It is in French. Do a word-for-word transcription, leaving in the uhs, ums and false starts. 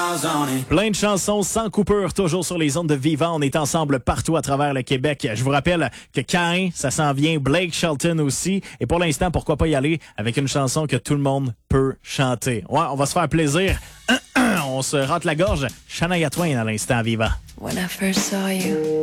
Plein de chansons sans coupure, toujours sur les ondes de Viva. On est ensemble partout à travers le Québec. Je vous rappelle que Caïn, ça s'en vient. Blake Shelton aussi. Et pour l'instant, pourquoi pas y aller avec une chanson que tout le monde peut chanter. Ouais, on va se faire plaisir. On se rate la gorge. Shania Twain à l'instant à Viva. When I first saw you.